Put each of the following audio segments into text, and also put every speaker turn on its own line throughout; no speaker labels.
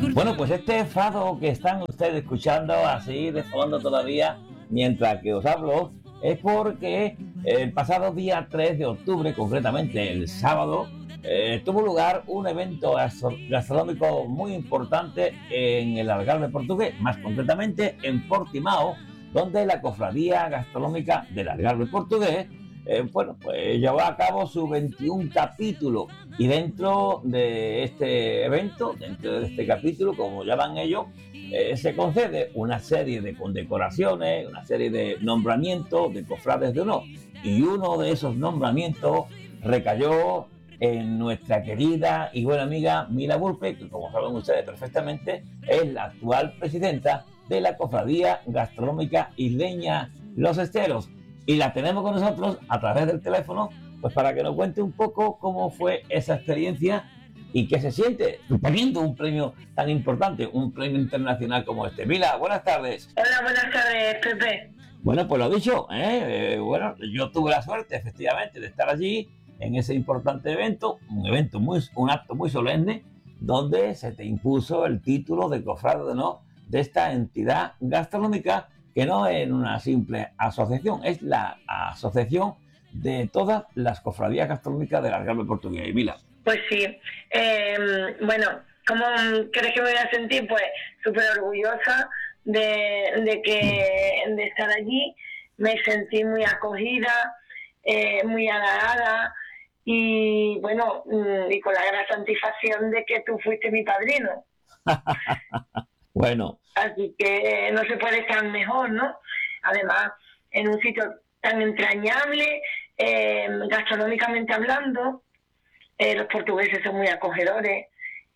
Bueno, pues este fado que están ustedes escuchando así de fondo todavía mientras que os hablo es porque el pasado día 3 de octubre, concretamente el sábado, tuvo lugar un evento gastronómico muy importante en el Algarve portugués, más concretamente en Portimao, donde la Cofradía Gastronómica del Algarve portugués pues llevó a cabo su 21 capítulo y dentro de este evento, dentro de este capítulo, como llaman ellos, se concede una serie de condecoraciones, una serie de nombramientos de cofrades de honor. Y uno de esos nombramientos recayó en nuestra querida y buena amiga Mila Bulpe, que como saben ustedes perfectamente, es la actual presidenta de la Cofradía Gastronómica Isleña Los Esteros. Y la tenemos con nosotros a través del teléfono, pues para que nos cuente un poco cómo fue esa experiencia y qué se siente teniendo un premio tan importante, un premio internacional como este. Mila, buenas tardes.
Hola, buenas tardes, Pepe.
Bueno, pues lo dicho, bueno, yo tuve la suerte, efectivamente, de estar allí en ese importante evento, un acto muy solemne, donde se te impuso el título de cofrade de honor de esta entidad gastronómica, que no es una simple asociación, es la asociación de todas las cofradías gastronómicas del Algarve portugués. Mila.
Pues sí, bueno, ¿cómo crees que me voy a sentir? Pues súper orgullosa de estar allí. Me sentí muy acogida, muy halagada y bueno, y con la gran satisfacción de que tú fuiste mi padrino.
Bueno.
Así que no se puede estar mejor, ¿no? Además, en un sitio tan entrañable, gastronómicamente hablando, los portugueses son muy acogedores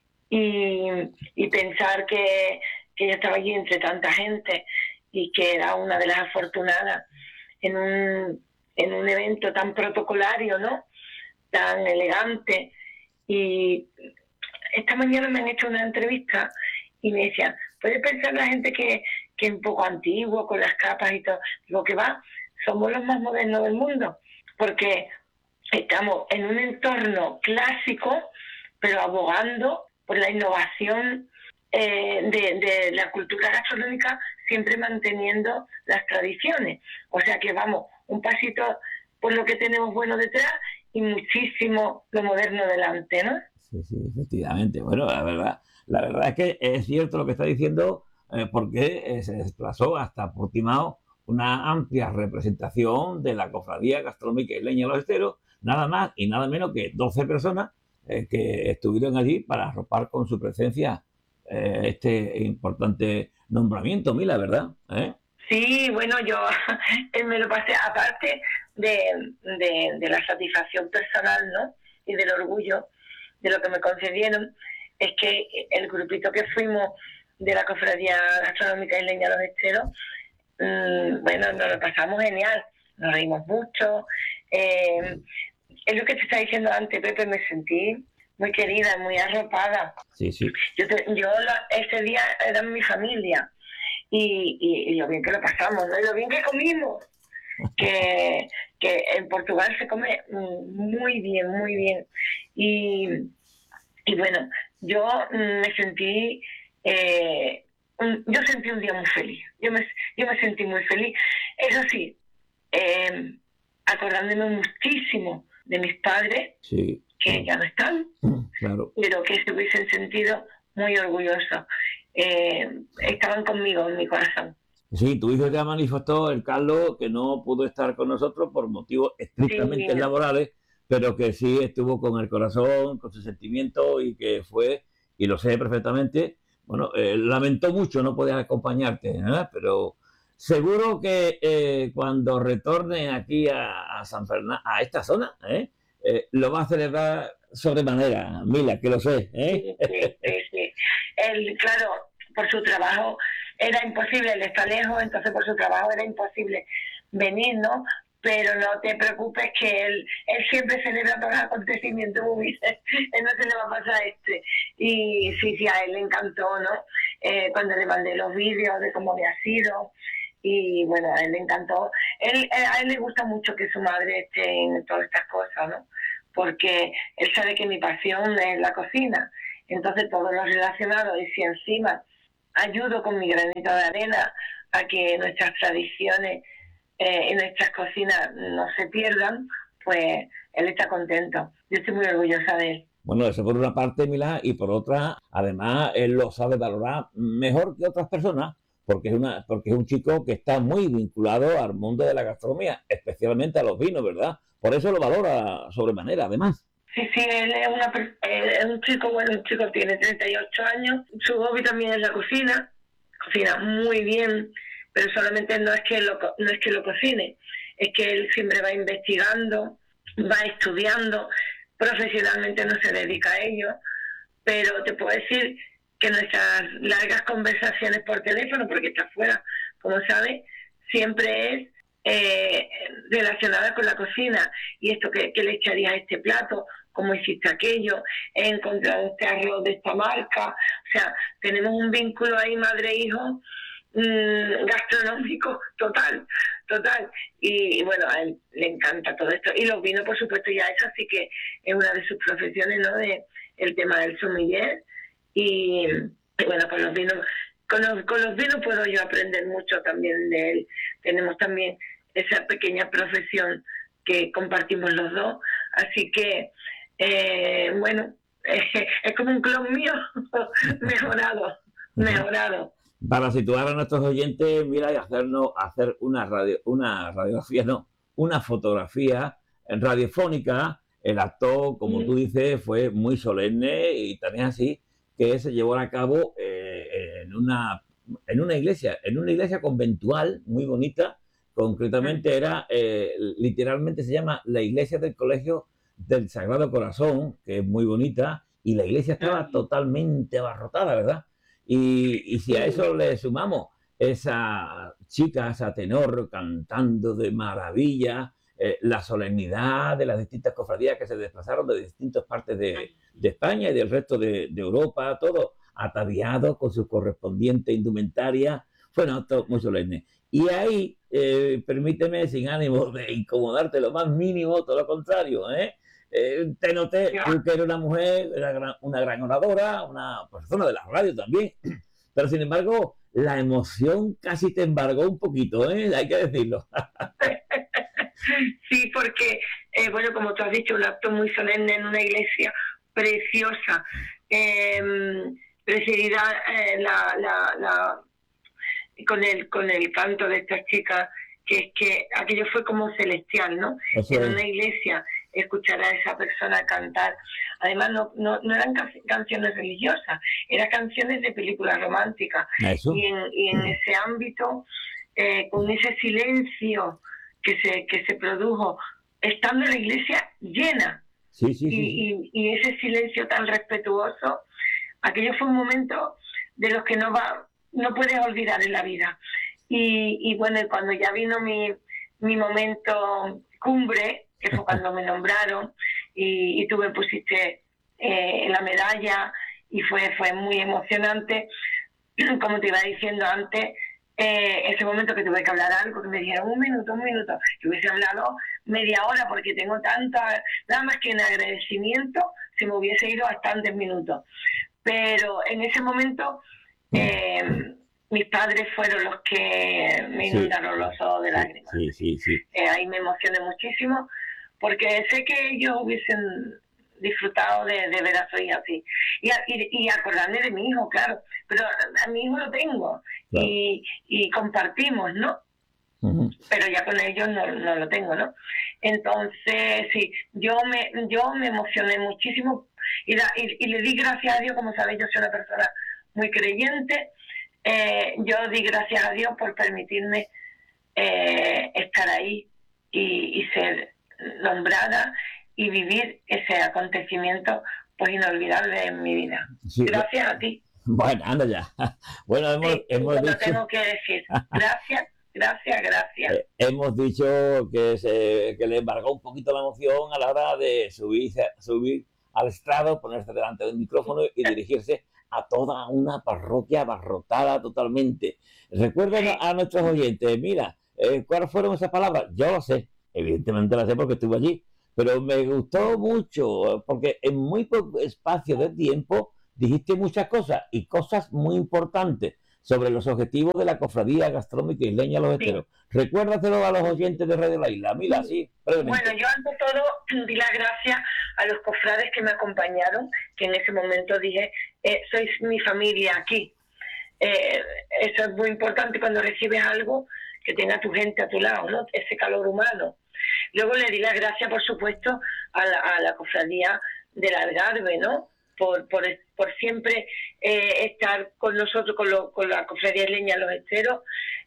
y pensar que yo estaba allí entre tanta gente y que era una de las afortunadas en un evento tan protocolario, ¿no? Tan elegante. Y esta mañana me han hecho una entrevista y me decían, ¿puede pensar la gente que es un poco antiguo con las capas y todo? Digo, que va, somos los más modernos del mundo, porque estamos en un entorno clásico, pero abogando por la innovación de la cultura gastronómica, siempre manteniendo las tradiciones. O sea que vamos, un pasito por lo que tenemos bueno detrás y muchísimo lo moderno delante, ¿no?
Sí, efectivamente. Bueno, la verdad es que es cierto lo que está diciendo, porque se desplazó hasta Portimao una amplia representación de la Cofradía Gastronómica Isleña Los Esteros, nada más y nada menos que 12 personas que estuvieron allí para arropar con su presencia este importante nombramiento, Mila, ¿verdad?
Sí, bueno, yo me lo pasé, aparte de la satisfacción personal, ¿no? Y del orgullo de lo que me concedieron, es que el grupito que fuimos de la Cofradía Gastronómica Isleña Los Esteros, bueno, nos lo pasamos genial, nos reímos mucho. Es lo que te estaba diciendo antes, Pepe, me sentí muy querida, muy arropada.
Sí.
Ese día era mi familia y lo bien que lo pasamos, ¿no? Y lo bien que comimos, que en Portugal se come muy bien, muy bien. Y bueno, yo me sentí, yo sentí un día muy feliz, yo me sentí muy feliz. Eso sí, acordándome muchísimo de mis padres,
sí,
que ya no están,
claro,
pero que se hubiesen sentido muy orgullosos. Estaban conmigo en mi corazón.
Sí, tu hijo ya manifestó, el Carlos, que no pudo estar con nosotros por motivos estrictamente laborales, pero que sí estuvo con el corazón, con sus sentimientos y que fue, y lo sé perfectamente, bueno, lamentó mucho no poder acompañarte, pero seguro que cuando retorne aquí a San Fernando, a esta zona, lo va a celebrar sobremanera, Mila, que lo sé.
Sí. Él, claro, por su trabajo era imposible, él está lejos, entonces por su trabajo era imposible venir, ¿no? Pero no te preocupes que él siempre celebra todos los acontecimientos, él no se le va a pasar Y sí, a él le encantó, ¿no? Cuando le mandé los vídeos de cómo había sido, y bueno, a él le encantó. A él le gusta mucho que su madre esté en todas estas cosas, ¿no? Porque él sabe que mi pasión es la cocina. Entonces todo lo relacionado, y si encima ayudo con mi granito de arena a que nuestras tradiciones y nuestras cocinas no se pierdan, pues él está contento. Yo estoy muy orgullosa de él.
Bueno, eso por una parte, Milá, y por otra, además, él lo sabe valorar mejor que otras personas, porque es un chico que está muy vinculado al mundo de la gastronomía, especialmente a los vinos, ¿verdad? Por eso lo valora sobremanera, además.
Sí, él es un chico, bueno, un chico tiene 38 años, su hobby también es la cocina, cocina muy bien, pero solamente no es que lo cocine, es que él siempre va investigando, va estudiando, profesionalmente no se dedica a ello, pero te puedo decir que nuestras largas conversaciones por teléfono, porque está fuera, como sabes, siempre es relacionada con la cocina. Y esto, ¿qué le echarías a este plato? ¿Cómo hiciste aquello? He encontrado este arroz de esta marca. O sea, tenemos un vínculo ahí madre-hijo gastronómico total. Y bueno, a él le encanta todo esto. Y los vinos, por supuesto, ya es así que es una de sus profesiones, ¿no? El tema del sommelier. Y bueno, con los vinos puedo yo aprender mucho también de él. Tenemos también esa pequeña profesión que compartimos los dos, así que bueno, es como un clon mío mejorado.
Para situar a nuestros oyentes, mira, y hacer una fotografía radiofónica. El acto, como tú dices, fue muy solemne y también así que se llevó a cabo en una iglesia conventual muy bonita. Concretamente era, literalmente se llama la iglesia del Colegio del Sagrado Corazón, que es muy bonita, y la iglesia estaba totalmente abarrotada, ¿verdad? Y si a eso le sumamos esa chica, esa tenor cantando de maravilla, la solemnidad de las distintas cofradías que se desplazaron de distintas partes de España y del resto de Europa, todo ataviado con su correspondiente indumentaria, fue un acto muy solemne. Y ahí, permíteme, sin ánimo de incomodarte lo más mínimo, todo lo contrario, te noté tú que eres una mujer, una gran oradora, una persona de la radio también, pero sin embargo, la emoción casi te embargó un poquito, hay que decirlo.
Sí, porque, bueno, como tú has dicho, un acto muy solemne en una iglesia preciosa, presidida con el canto de estas chicas, que es que aquello fue como celestial, ¿no? En una iglesia, escuchar a esa persona cantar. Además, no eran canciones religiosas, eran canciones de películas románticas. Y en ese ámbito, con ese silencio que se produjo, estando la iglesia llena, y ese silencio tan respetuoso, aquello fue un momento de los que no puedes olvidar en la vida. Y bueno, cuando ya vino mi momento cumbre, que fue cuando me nombraron y tú me pusiste la medalla, y fue muy emocionante. Como te iba diciendo antes, ese momento que tuve que hablar algo, que me dijeron un minuto, que hubiese hablado media hora, porque tengo nada más que en agradecimiento se me hubiese ido bastantes minutos. Pero en ese momento mis padres fueron los que me inundaron los ojos de lágrimas. Ahí me emocioné muchísimo, porque sé que ellos hubiesen disfrutado de ver a su hija así. Y acordarme de mi hijo, claro. Pero a mi hijo lo tengo. Claro. Y compartimos, ¿no? Uh-huh. Pero ya con ellos no lo tengo, ¿no? Entonces, sí, yo me emocioné muchísimo y le di gracias a Dios. Como sabéis, yo soy una persona muy creyente. Yo di gracias a Dios por permitirme estar ahí y ser nombrada y vivir ese acontecimiento pues inolvidable en mi vida. Sí, gracias a ti.
Bueno, anda ya. Bueno, hemos dicho...
tengo que decir. Gracias.
Hemos dicho que le embargó un poquito la emoción a la hora de subir al estrado, ponerse delante del micrófono y dirigirse a toda una parroquia abarrotada totalmente. Recuerden a nuestros oyentes, mira, ¿cuáles fueron esas palabras? Yo lo sé, evidentemente las sé porque estuve allí, pero me gustó mucho porque en muy poco espacio de tiempo dijiste muchas cosas y cosas muy importantes sobre los objetivos de la Cofradía Gastronómica Isleña Los Esteros. Recuérdatelo a los oyentes de Radio La Isla. Mira, sí, brevemente.
Bueno, yo ante todo di las gracias a los cofrades que me acompañaron, que en ese momento dije, sois mi familia aquí. Eso es muy importante cuando recibes algo, que tenga a tu gente a tu lado, ¿no? Ese calor humano. Luego le di las gracias, por supuesto, a la cofradía del Algarve, ¿no? Por siempre estar con nosotros, con la cofradía isleña Los Esteros.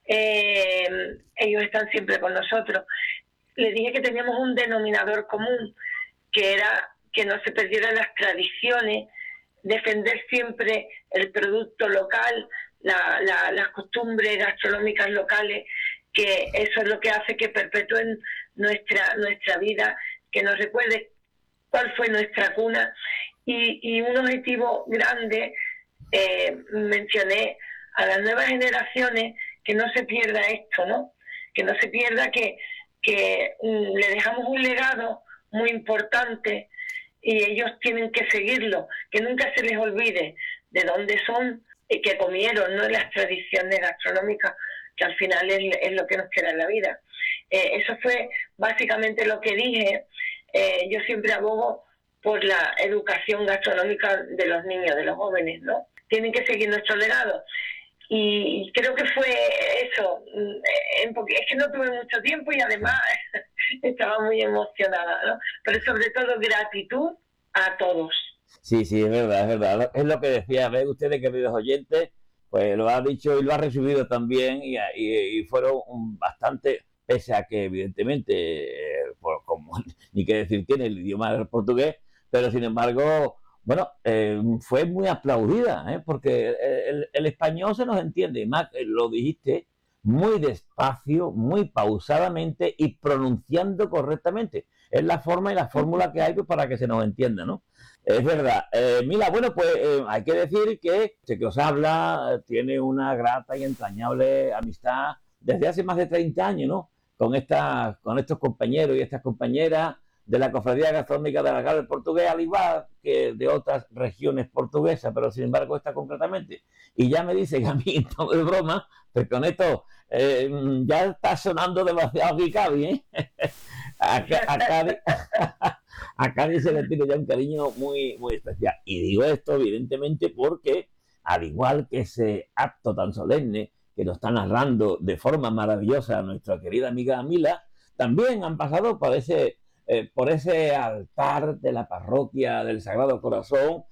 Ellos están siempre con nosotros. Le dije que teníamos un denominador común, que era que no se perdieran las tradiciones, defender siempre el producto local, las costumbres gastronómicas locales, que eso es lo que hace que perpetúen nuestra vida, que nos recuerde cuál fue nuestra cuna. Y un objetivo grande, mencioné a las nuevas generaciones que no se pierda esto, ¿no? Que no se pierda que le dejamos un legado muy importante y ellos tienen que seguirlo, que nunca se les olvide de dónde son y que comieron, ¿no? Las tradiciones gastronómicas, que al final es lo que nos queda en la vida. Eso fue básicamente lo que dije. Yo siempre abogo por la educación gastronómica de los niños, de los jóvenes, ¿no? Tienen que seguir nuestro legado. Y creo que fue eso. Es que no tuve mucho tiempo y además estaba muy emocionada, ¿no? Pero sobre todo gratitud a todos.
Sí, es verdad, es verdad. Es lo que decía, ¿ven ustedes, queridos oyentes? Pues lo ha dicho y lo ha recibido también y fueron bastante, pese a que evidentemente, como ni qué decir tiene el idioma del portugués, pero sin embargo, bueno, fue muy aplaudida, porque el español se nos entiende, y más lo dijiste muy despacio, muy pausadamente y pronunciando correctamente. Es la forma y la fórmula que hay pues, para que se nos entienda, ¿no? Es verdad. Mira, bueno, pues hay que decir que os habla tiene una grata y entrañable amistad desde hace más de 30 años, ¿no? Con estos compañeros y estas compañeras de la Cofradía Gastronómica del Algarve Portugués, al igual que de otras regiones portuguesas, pero sin embargo esta concretamente. Y ya me dicen a mí, todo es broma, pues con esto ya está sonando demasiado Gicavi, ¿eh? A Cádiz se le tiene ya un cariño muy, muy especial. Y digo esto evidentemente porque, al igual que ese acto tan solemne que nos está narrando de forma maravillosa nuestra querida amiga Mila, también han pasado por ese altar de la parroquia del Sagrado Corazón,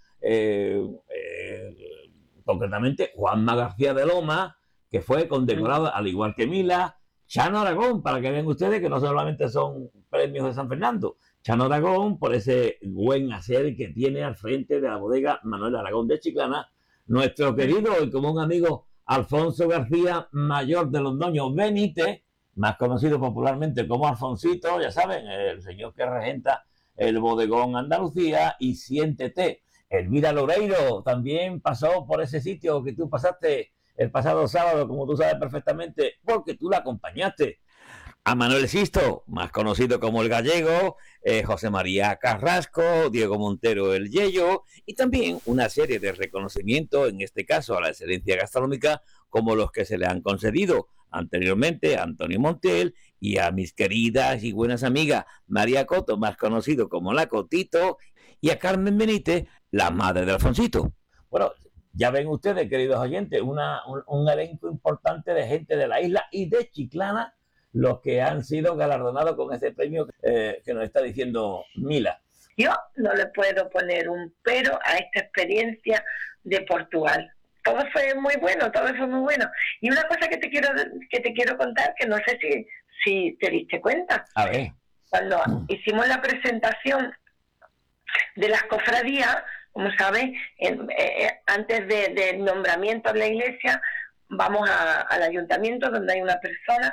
concretamente Juanma García de Loma, que fue condecorado al igual que Mila, Chano Aragón, para que vean ustedes que no solamente son premios de San Fernando, Chano Aragón por ese buen hacer que tiene al frente de la bodega Manuel Aragón de Chiclana, nuestro querido y común amigo Alfonso García Mayor de Londoño Benítez, más conocido popularmente como Alfonsito, ya saben, el señor que regenta el bodegón Andalucía, y Siéntete. Elvira Loreiro también pasó por ese sitio que tú pasaste el pasado sábado, como tú sabes perfectamente, porque tú la acompañaste. A Manuel Sisto, más conocido como el Gallego, José María Carrasco, Diego Montero el Yello, y también una serie de reconocimientos, en este caso a la excelencia gastronómica, como los que se le han concedido anteriormente a Antonio Montel y a mis queridas y buenas amigas María Coto, más conocido como la Cotito, y a Carmen Benítez, la madre de Alfonsito. Bueno, ya ven ustedes, queridos oyentes, un elenco importante de gente de la isla y de Chiclana, los que han sido galardonados con este premio que nos está diciendo Mila.
Yo no le puedo poner un pero a esta experiencia de Portugal. Todo fue muy bueno, todo fue muy bueno. Y una cosa que te quiero contar, que no sé si te diste cuenta.
A ver.
Cuando hicimos la presentación de las cofradías, como sabes, antes del nombramiento en la iglesia, vamos al ayuntamiento donde hay una persona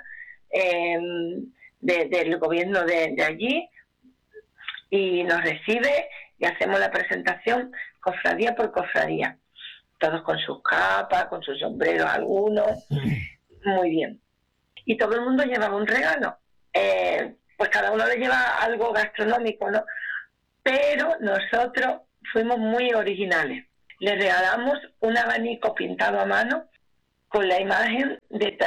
del gobierno de allí y nos recibe y hacemos la presentación cofradía por cofradía, todos con sus capas, con sus sombreros algunos, muy bien. Y todo el mundo llevaba un regalo, pues cada uno le lleva algo gastronómico, ¿no? Pero nosotros fuimos muy originales. le regalamos un abanico pintado a mano con la imagen de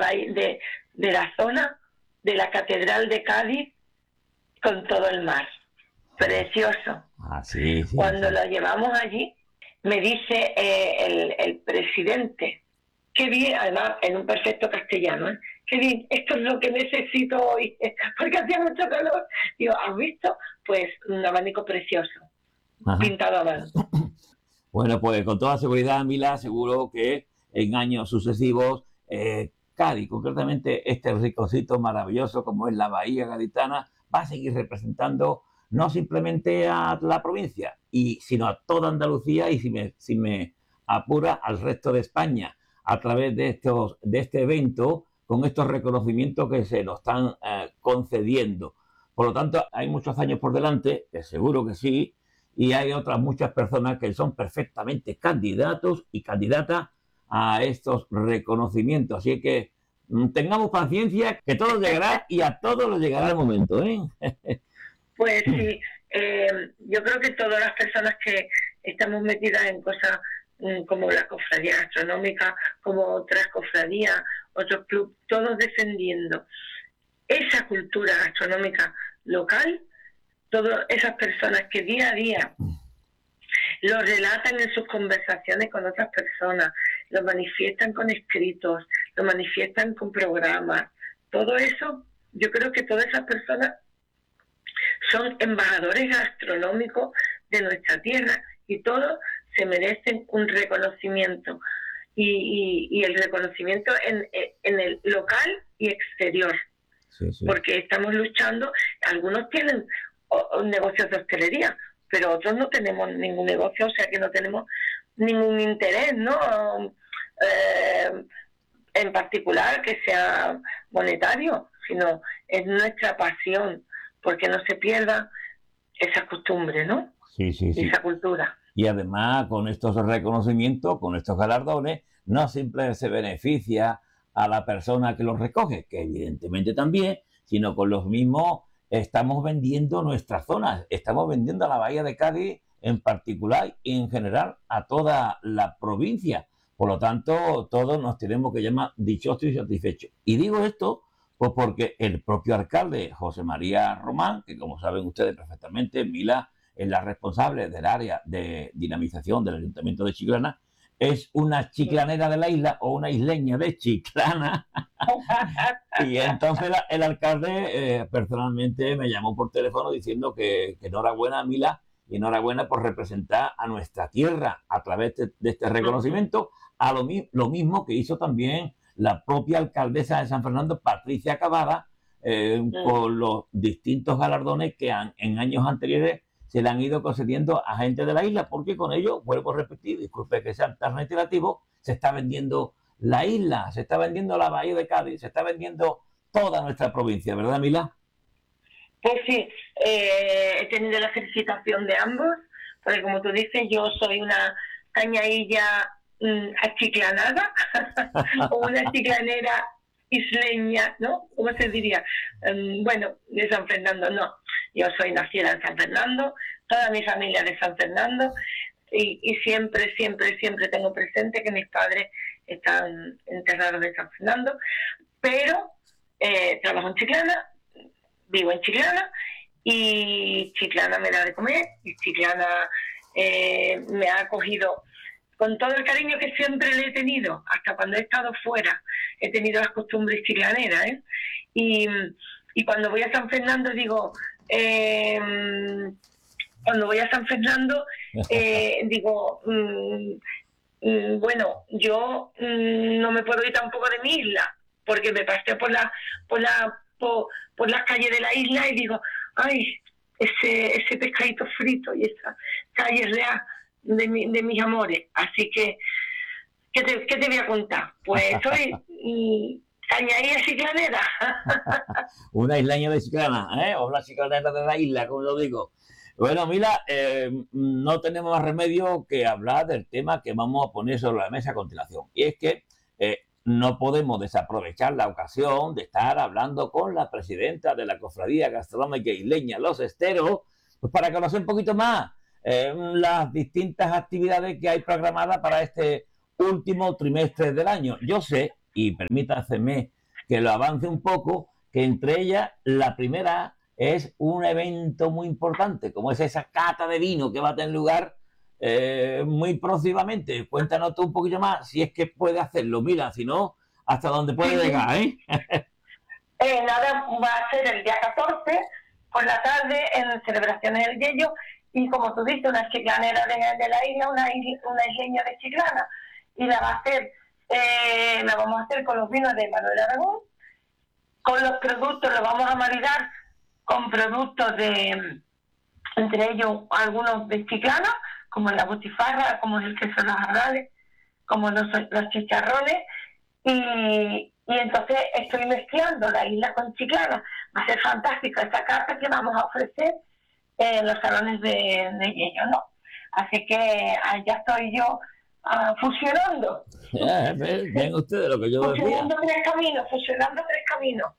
la zona de la Catedral de Cádiz con todo el mar. Precioso.
Sí.
Cuando lo llevamos allí, me dice el presidente, qué bien, además en un perfecto castellano, qué bien, esto es lo que necesito hoy, porque hacía mucho calor. Digo, ¿has visto? Pues un abanico precioso, pintado a mano.
Bueno, pues con toda seguridad, Mila, seguro que en años sucesivos, Cádiz, concretamente este rinconcito maravilloso como es la Bahía Gaditana, va a seguir representando no simplemente a la provincia, sino a toda Andalucía y, si me apura, al resto de España, a través de este evento, con estos reconocimientos que se nos están concediendo. Por lo tanto, hay muchos años por delante, que seguro que sí, y hay otras muchas personas que son perfectamente candidatos y candidatas a estos reconocimientos. Así que tengamos paciencia, que todo llegará y a todos les llegará el momento, ¿eh?
Pues sí, yo creo que todas las personas que estamos metidas en cosas como la cofradía gastronómica, como otras cofradías, otros clubes, todos defendiendo esa cultura gastronómica local, todas esas personas que día a día lo relatan en sus conversaciones con otras personas, lo manifiestan con escritos, lo manifiestan con programas, todo eso, yo creo que todas esas personas son embajadores gastronómicos de nuestra tierra y todos se merecen un reconocimiento y el reconocimiento en el local y exterior, porque estamos luchando. Algunos tienen negocios de hostelería, pero otros no tenemos ningún negocio, o sea que no tenemos ningún interés, ¿no? En particular que sea monetario, sino es nuestra pasión, porque no se pierda esa costumbre, ¿no?
Sí.
Esa cultura.
Y además, con estos reconocimientos, con estos galardones, no simplemente se beneficia a la persona que los recoge, que evidentemente también, sino con los mismos estamos vendiendo nuestras zonas, estamos vendiendo a la Bahía de Cádiz en particular y en general a toda la provincia. Por lo tanto, todos nos tenemos que llamar dichosos y satisfechos. Y digo esto pues porque el propio alcalde, José María Román, que como saben ustedes perfectamente, Mila es la responsable del área de dinamización del Ayuntamiento de Chiclana, es una chiclanera de la isla o una isleña de Chiclana. Y entonces el alcalde personalmente me llamó por teléfono diciendo que enhorabuena, Mila, y enhorabuena por representar a nuestra tierra a través de este reconocimiento, a lo mismo que hizo también la propia alcaldesa de San Fernando, Patricia Cavada, con los distintos galardones que en años anteriores se le han ido concediendo a gente de la isla, porque con ello, vuelvo a repetir, disculpe que sea tan reiterativo, se está vendiendo la isla, se está vendiendo la Bahía de Cádiz, se está vendiendo toda nuestra provincia, ¿verdad, Mila?
Pues sí, he tenido la felicitación de ambos, porque como tú dices, yo soy una cañailla achiclanada, o una chiclanera isleña, ¿no? ¿Cómo se diría? Bueno, de San Fernando, no. Yo soy nacida en San Fernando, toda mi familia de San Fernando, y siempre tengo presente que mis padres están enterrados en San Fernando, pero trabajo en Chiclana, vivo en Chiclana, y Chiclana me da de comer, y Chiclana me ha acogido con todo el cariño que siempre le he tenido, hasta cuando he estado fuera, he tenido las costumbres chiclaneras, ¿eh? Y cuando voy a San Fernando digo, digo, bueno, yo no me puedo ir tampoco de mi isla, porque me pasé por las calles de la isla y digo, ay, ese pescadito frito y esa calle real de mis amores. Así que, ¿qué te voy a contar? Pues soy cañaría chiclanera.
Una isleña de Chiclana, o una chiclanera de la isla, como lo digo. Bueno, Mila, no tenemos más remedio que hablar del tema que vamos a poner sobre la mesa a continuación. Y es que no podemos desaprovechar la ocasión de estar hablando con la presidenta de la Cofradía Gastronómica Isleña Los Esteros, pues para conocer un poquito más las distintas actividades que hay programadas para este último trimestre del año. Yo sé, y permítaseme que lo avance un poco, que entre ellas la primera es un evento muy importante, como es esa cata de vino que va a tener lugar muy próximamente. Cuéntanos tú un poquillo más, si es que puede hacerlo. Mira, si no, hasta dónde puede llegar, ¿eh?
Nada, va a ser el día 14 por la tarde en celebraciones del Yello, y como tú dices, una chiclanera de la isla, una isleña de Chiclana, y la vamos a hacer con los vinos de Manuel Aragón. Con los productos los vamos a maridar con productos entre ellos algunos de Chiclana, como la butifarra, como el queso de los jarrales, como los chicharrones, y entonces estoy mezclando la isla con Chiclana. Va a ser fantástica esta carta que vamos a ofrecer en los salones de Yello, ¿no? Así que ya estoy yo fusionando.
Ven ustedes lo que yo decía.
Fusionando tres caminos.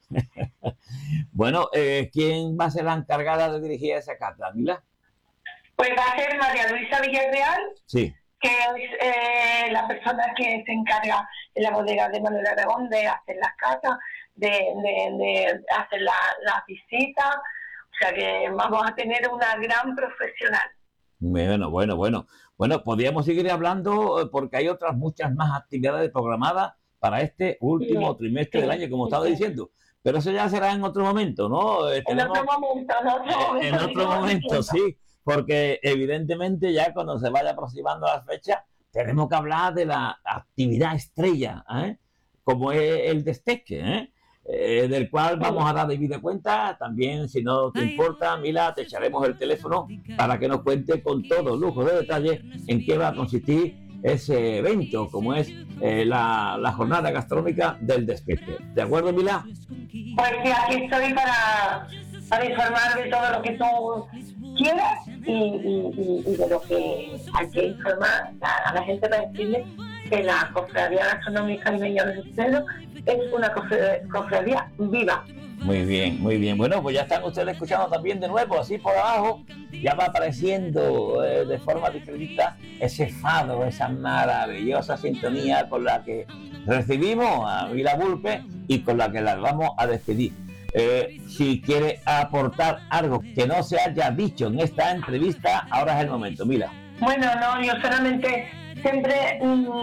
Bueno, ¿quién va a ser la encargada de dirigir esa cata, Mila?
Pues va a ser María Luisa Villarreal,
sí,
que es la persona que se encarga en la bodega de Manuel Aragón de hacer las catas, de hacer las visitas. O sea que vamos a tener una gran profesional.
Bueno, podríamos seguir hablando porque hay otras muchas más actividades programadas para este último trimestre del año, como estaba diciendo. Pero eso ya será en otro momento, ¿no?
En otro momento,
sí. Porque evidentemente ya cuando se vaya aproximando la fecha, tenemos que hablar de la actividad estrella, como es el desteque, del cual vamos a dar debida cuenta. También, si no te importa, Mila, te echaremos el teléfono para que nos cuente con todo lujo de detalle en qué va a consistir ese evento, como es la jornada gastronómica del Despete. ¿De acuerdo, Mila?
Pues sí, aquí estoy para informar de todo lo que tú quieras y de lo que hay que informar a la gente, para decirle que la Cofradía Gastronómica Isleña de los Esteros es una cofradía viva.
Muy bien. Bueno, pues ya están ustedes escuchando también de nuevo, así por abajo, ya va apareciendo de forma discreta ese fado, esa maravillosa sintonía con la que recibimos a Mila Vulpe y con la que las vamos a despedir. Si quiere aportar algo que no se haya dicho en esta entrevista, ahora es el momento, Mila.
Bueno, no, yo solamente siempre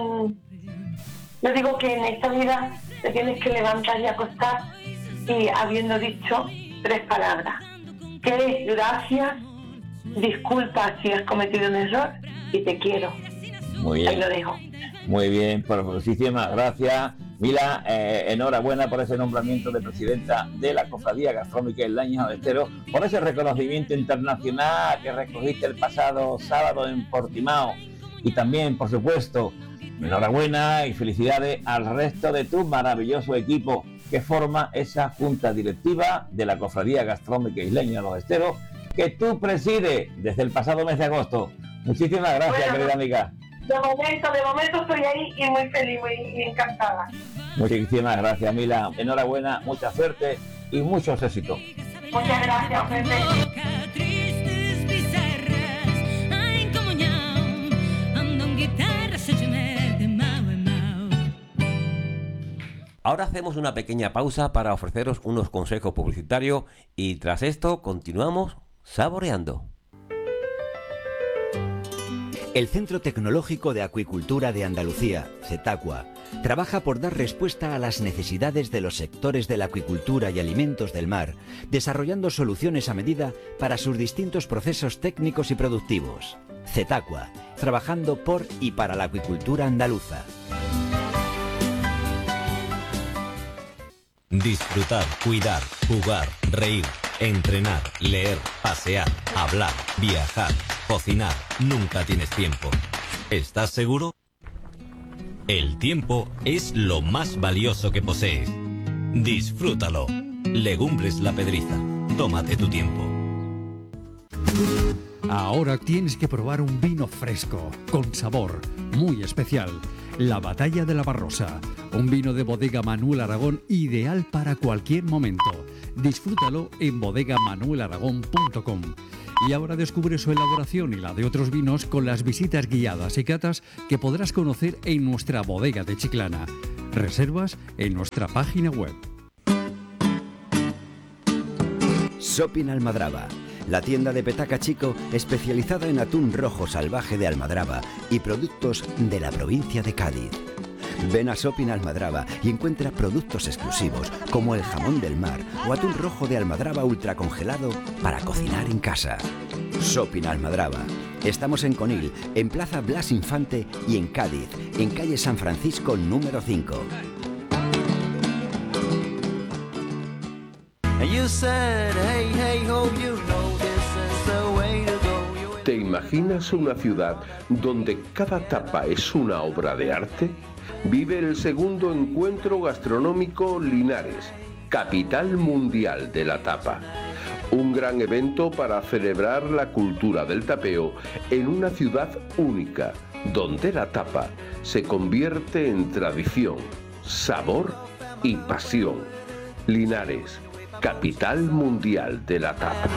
yo digo que en esta vida te tienes que levantar y acostar y habiendo dicho 3 palabras, que es gracias, disculpa si has cometido un error y te quiero.
Muy bien.
Ahí lo dejo.
Muy bien, pues muchísimas gracias, Mila. Enhorabuena por ese nombramiento de presidenta de la Cofradía Gastronómica Isleña de Esteros, por ese reconocimiento internacional que recogiste el pasado sábado en Portimao. Y también, por supuesto, enhorabuena y felicidades al resto de tu maravilloso equipo que forma esa junta directiva de la Cofradía Gastronómica Isleña de los Esteros, que tú presides desde el pasado mes de agosto. Muchísimas gracias, querida amiga.
De momento estoy ahí y muy feliz, muy encantada.
Muchísimas gracias, Mila. Enhorabuena, mucha suerte y muchos éxitos.
Muchas gracias, Pepe.
Ahora hacemos una pequeña pausa para ofreceros unos consejos publicitarios y tras esto continuamos saboreando.
El Centro Tecnológico de Acuicultura de Andalucía, CETACUA, trabaja por dar respuesta a las necesidades de los sectores de la acuicultura y alimentos del mar, desarrollando soluciones a medida para sus distintos procesos técnicos y productivos. CETACUA, trabajando por y para la acuicultura andaluza.
Disfrutar, cuidar, jugar, reír, entrenar, leer, pasear, hablar, viajar, cocinar. Nunca tienes tiempo. ¿Estás seguro? El tiempo es lo más valioso que posees. Disfrútalo. Legumbres La Pedriza. Tómate tu tiempo.
Ahora tienes que probar un vino fresco, con sabor, muy especial. La Batalla de la Barrosa, un vino de bodega Manuel Aragón ideal para cualquier momento. Disfrútalo en bodegamanuelaragón.com. Y ahora descubre su elaboración y la de otros vinos con las visitas guiadas y catas que podrás conocer en nuestra bodega de Chiclana. Reservas en nuestra página web.
Shopping Almadraba, la tienda de Petaca Chico especializada en atún rojo salvaje de Almadraba y productos de la provincia de Cádiz. Ven a Shopping Almadraba y encuentra productos exclusivos como el jamón del mar o atún rojo de Almadraba ultracongelado para cocinar en casa. Shopping Almadraba. Estamos en Conil, en Plaza Blas Infante y en Cádiz, en calle San Francisco número 5.
¿Te imaginas una ciudad donde cada tapa es una obra de arte? Vive el segundo encuentro gastronómico Linares, capital mundial de la tapa. Un gran evento para celebrar la cultura del tapeo en una ciudad única, donde la tapa se convierte en tradición, sabor y pasión. Linares, capital mundial de la tapa.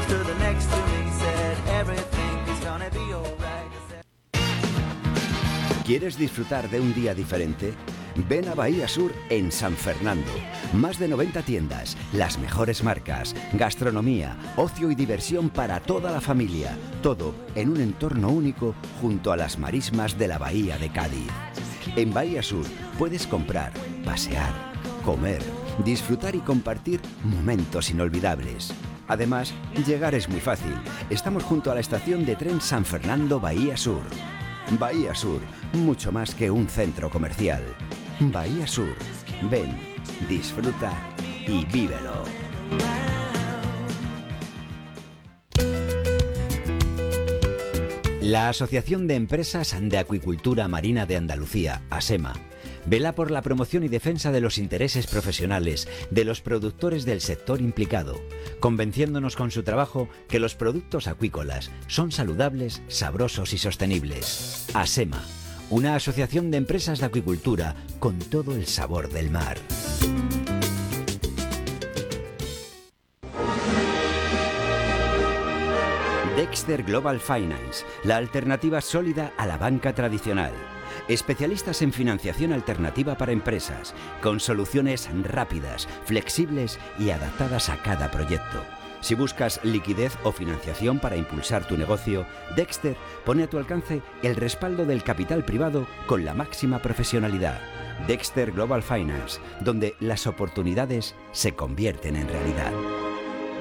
¿Quieres disfrutar de un día diferente? Ven a Bahía Sur en San Fernando. Más de 90 tiendas, las mejores marcas, gastronomía, ocio y diversión para toda la familia. Todo en un entorno único junto a las marismas de la Bahía de Cádiz. En Bahía Sur puedes comprar, pasear, comer, disfrutar y compartir momentos inolvidables. Además, llegar es muy fácil. Estamos junto a la estación de tren San Fernando Bahía Sur. Bahía Sur, mucho más que un centro comercial. Bahía Sur, ven, disfruta y vívelo. La Asociación de Empresas de Acuicultura Marina de Andalucía, ASEMA, vela por la promoción y defensa de los intereses profesionales de los productores del sector implicado, convenciéndonos con su trabajo que los productos acuícolas son saludables, sabrosos y sostenibles. ASEMA, una asociación de empresas de acuicultura con todo el sabor del mar. Dexter Global Finance, la alternativa sólida a la banca tradicional. Especialistas en financiación alternativa para empresas, con soluciones rápidas, flexibles y adaptadas a cada proyecto. Si buscas liquidez o financiación para impulsar tu negocio, Dexter pone a tu alcance el respaldo del capital privado con la máxima profesionalidad. Dexter Global Finance, donde las oportunidades se convierten en realidad.